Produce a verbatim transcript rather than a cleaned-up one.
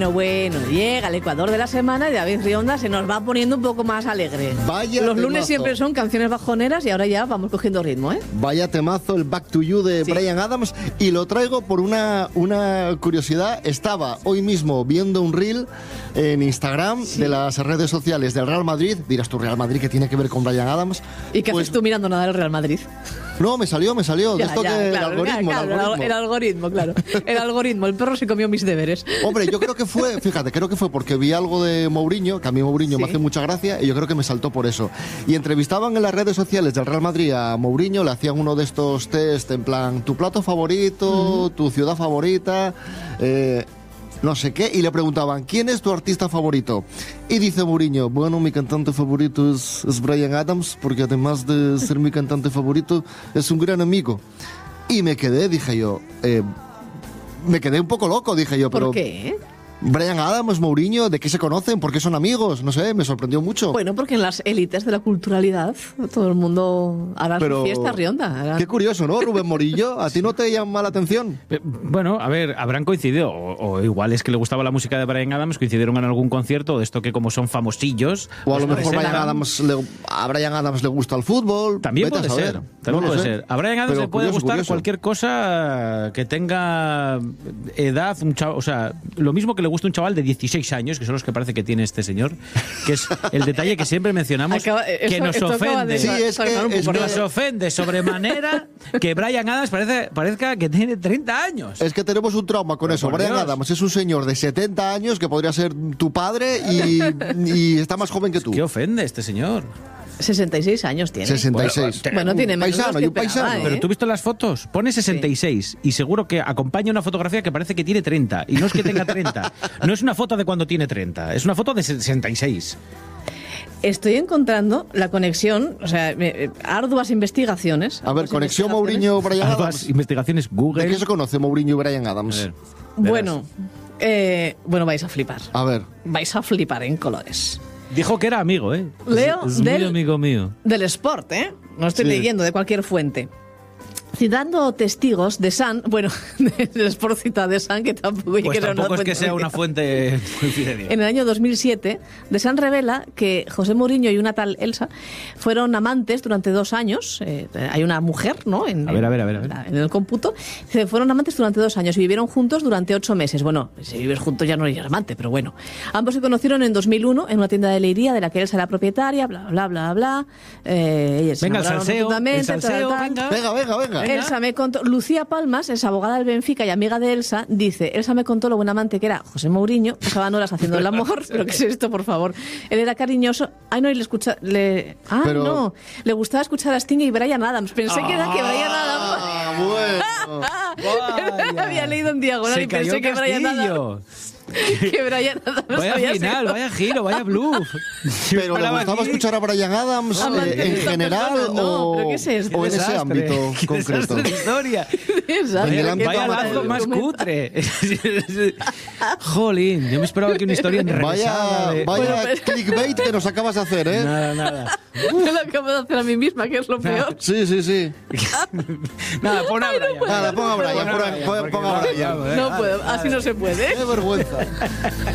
Bueno, bueno, llega el Ecuador de la semana y David Rionda se nos va poniendo un poco más alegre. Vaya Los lunes temazo. siempre son canciones bajoneras y ahora ya vamos cogiendo ritmo, ¿eh? Vaya temazo, el Back to You de Sí. Bryan Adams. Y lo traigo por una, una curiosidad. Estaba hoy mismo viendo un reel en Instagram Sí. de las redes sociales del Real Madrid. Dirás tú, Real Madrid, ¿qué tiene que ver con Bryan Adams? ¿Y qué Pues, haces tú mirando nada del Real Madrid? No, me salió, me salió. de Ya, esto ya, que claro, el algoritmo, claro, el algoritmo. el algoritmo, claro. El algoritmo, el perro se comió mis deberes. Hombre, yo creo que fue, fíjate, creo que fue porque vi algo de Mourinho, que a mí Mourinho Sí. me hace mucha gracia, y yo creo que me saltó por eso. Y entrevistaban en las redes sociales del Real Madrid a Mourinho, le hacían uno de estos test en plan, tu plato favorito, tu ciudad favorita, eh, no sé qué, y le preguntaban, ¿quién es tu artista favorito? Y dice Mourinho, bueno, mi cantante favorito es, es Bryan Adams, porque además de ser mi cantante favorito, es un gran amigo. Y me quedé, dije yo, eh, me quedé un poco loco, dije yo, pero... ¿Por qué? Bryan Adams, Mourinho, ¿de qué se conocen? ¿Por qué son amigos? No sé, me sorprendió mucho. Bueno, porque en las élites de la culturalidad todo el mundo hará Pero su fiesta Rionda. hará- qué curioso, ¿no, Rubén Morillo? ¿A ti no te llama la atención? Eh, Bueno, a ver, habrán coincidido, o, o igual es que le gustaba la música de Bryan Adams, coincidieron en algún concierto, de esto que como son famosillos... O a pues lo mejor presentan- Bryan Adams le- a Bryan Adams le gusta el fútbol. También Vete a puede saber. ser, también No lo puede sé. ser. A Bryan Adams Pero le puede curioso, gustar curioso. cualquier cosa que tenga edad, un chaval, o sea, lo mismo que le gusta un chaval de dieciséis años, que son los que parece que tiene este señor, que es el detalle que siempre mencionamos, Acaba- eso- que nos esto acaba ofende. de Sí, es que- saltar un es poco, que- ¿no? Nos ofende sobremanera que Bryan Adams parece, parezca que tiene treinta años. Es que tenemos un trauma con Pero eso. por Bryan Dios. Adams es un señor de setenta años que podría ser tu padre y, y está más joven que tú. ¿Qué ofende este señor? sesenta y seis años tiene. sesenta y seis. Bueno, Bueno, tiene menos paisano, de y los un que esperaba, paisano. ¿eh? Pero tú has visto las fotos, pone sesenta y seis y seguro que acompaña una fotografía que parece que tiene treinta. Y no es que tenga treinta, no es una foto de cuando tiene treinta, es una foto de sesenta y seis. Estoy encontrando la conexión, o sea, eh, arduas investigaciones. A ver, arduas conexión investigaciones. Mourinho-Bryan Ambas Adams. investigaciones Google. ¿De qué se conoce Mourinho y Bryan A Adams? ver, verás. Bueno, eh, bueno, vais a flipar. A ver. Vais a flipar en colores. Dijo que era amigo, ¿eh? Leo es, es muy del- amigo mío. Del Sport, ¿eh? No estoy Sí. leyendo de cualquier fuente. Citando testigos de Sun, bueno, del Sport cita de Sun, que tampoco, Pues que era una tampoco es fuente que sea una fidedigna. fuente muy fidedigna. En el año dos mil siete, The Sun revela que José Mourinho y una tal Elsa fueron amantes durante dos años. Eh, hay una mujer, ¿no? En, A ver, a ver, a ver, a ver. en la- en el cómputo. Se fueron amantes durante dos años y vivieron juntos durante ocho meses. Bueno, si vives juntos ya no eres amante, pero bueno. Ambos se conocieron en dos mil uno en una tienda de leiría de la que Elsa era propietaria, bla, bla, bla, bla. Eh, ellos se Venga, el enamoraron salseo, el profundamente, tal, salseo, tal. venga. Venga, venga, venga. Elsa me contó, Lucía Palmas, es abogada del Benfica y amiga de Elsa, dice, Elsa me contó lo buen amante que era José Mourinho, pasaban horas haciendo el amor, pero ¿qué es esto, por favor? Él era cariñoso, ay no, y le escucha, le, ah, Pero- no, le gustaba escuchar a Sting y Bryan Adams, pensé que era que Bryan Adams, Ah, bueno. había leído en diagonal Se y cayó pensé que Bryan Adams, Castillo. que Bryan Adams Vaya había final, sido- vaya giro, vaya bluff. Pero le Paraba gustaba aquí. escuchar a Bryan Adams Amante eh, de en esta general persona, no, o, ¿pero qué es esto? o Qué en ese desastre, ámbito qué concreto. desastre de historia. Exacto, En el que ámbito Vaya estaba- lazo más comenta. cutre. Jolín, yo me esperaba que una historia enrevesada Vaya, de... vaya Bueno, pero- clickbait que nos acabas de hacer, ¿eh? Nada, nada. Me lo acabo de hacer a mí misma, que es lo peor. Sí, sí, sí. Nada, pon a Bryan. Nada, ponga a Bryan, Pon a ponga- Bryan, ponga- porque ponga a vamos, Bryan. vamos, eh. No puedo, así no se puede. Qué vergüenza.